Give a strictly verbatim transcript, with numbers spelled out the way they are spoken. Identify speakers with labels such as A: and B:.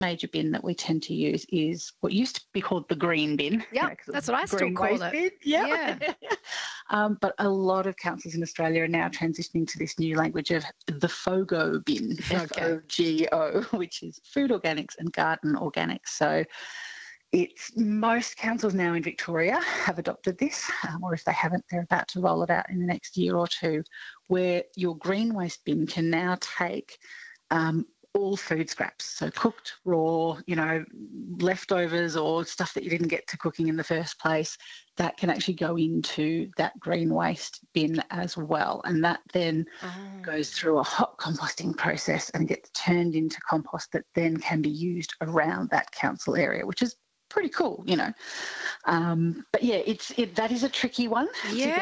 A: major bin that we tend to use is what used to be called the green bin.
B: Yeah,
A: you know,
B: that's what I still
A: green
B: call
A: waste
B: it.
A: bin. Yep.
B: Yeah.
A: um, but a lot of councils in Australia are now transitioning to this new language of the FOGO bin,
B: Okay.
A: F O G O, which is food organics and garden organics. So it's most councils now in Victoria have adopted this, um, or if they haven't, they're about to roll it out in the next year or two, where your green waste bin can now take um, all food scraps, so cooked, raw, you know, leftovers or stuff that you didn't get to cooking in the first place, that can actually go into that green waste bin as well. And that then
B: Oh.
A: goes through a hot composting process and gets turned into compost that then can be used around that council area, which is pretty cool, you know. Um, but yeah, it's it, that is a tricky one.
B: Yeah.